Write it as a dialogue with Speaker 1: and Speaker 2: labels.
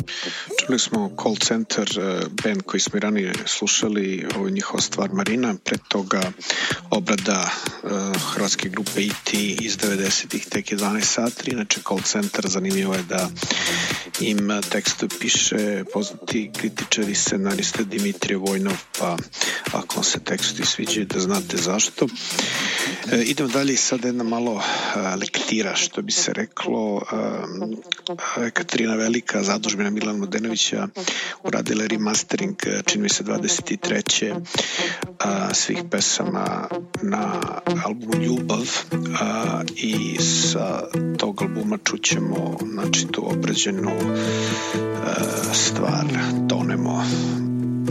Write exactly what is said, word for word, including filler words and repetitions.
Speaker 1: Čuli smo Call Center, band koji smo i ranije slušali, ovo je njihova stvar Marina, pre toga obrada uh, hrvatske grupe E T iz devedesetih, tek jedanaest sati. Inače Call Center, zanimljivo je da im tekstu piše poznati kritičar i scenarista Dimitrije Vojnov, pa ako vam se teksti sviđaju da znate zašto. E, idemo dalje i sada jedna malo a, lektira, što bi se reklo. A, Katarina Velika, zadužbina Milana Mladenovića, uradila remastering, čini mi se dvadeset treće a, svih pesama na albumu Ljubav, a, i sa tog albuma čućemo, znači, tu obrađenu a, stvar Tonemo.